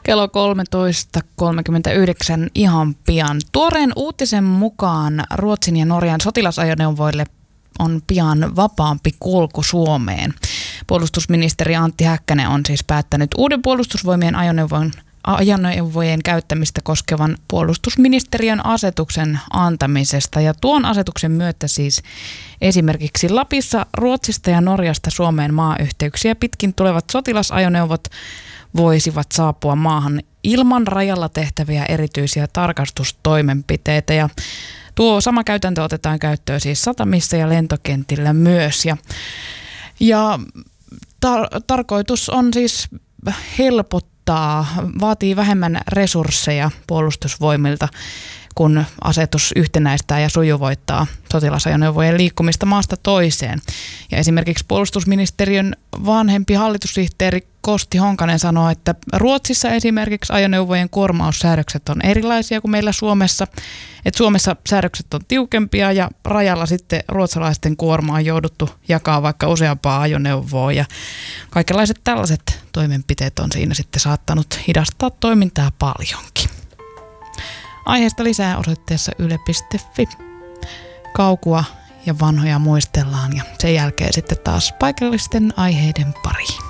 Kello 13.39 ihan pian. Tuoreen uutisen mukaan Ruotsin ja Norjan sotilasajoneuvoille on pian vapaampi kulku Suomeen. Puolustusministeri Antti Häkkänen on siis päättänyt uuden puolustusvoimien ajoneuvojen käyttämistä koskevan puolustusministeriön asetuksen antamisesta. Ja tuon asetuksen myötä siis esimerkiksi Lapissa, Ruotsista ja Norjasta Suomeen maayhteyksiä pitkin tulevat sotilasajoneuvot voisivat saapua maahan ilman rajalla tehtäviä erityisiä tarkastustoimenpiteitä. Ja tuo sama käytäntö otetaan käyttöön siis satamissa ja lentokentillä myös. Ja tarkoitus on siis helpottaa, vaatii vähemmän resursseja puolustusvoimilta, kun asetus yhtenäistää ja sujuvoittaa sotilasajoneuvojen liikkumista maasta toiseen. Ja esimerkiksi puolustusministeriön vanhempi hallitussihteeri Kosti Honkanen sanoo, että Ruotsissa esimerkiksi ajoneuvojen kuormaussäädökset on erilaisia kuin meillä Suomessa. Että Suomessa säädökset on tiukempia ja rajalla sitten ruotsalaisten kuorma on jouduttu jakaa vaikka useampaa ajoneuvoa. Ja kaikenlaiset tällaiset toimenpiteet on siinä sitten saattanut hidastaa toimintaa paljonkin. Aiheesta lisää osoitteessa yle.fi. Kaukua ja vanhoja muistellaan ja sen jälkeen sitten taas paikallisten aiheiden pariin.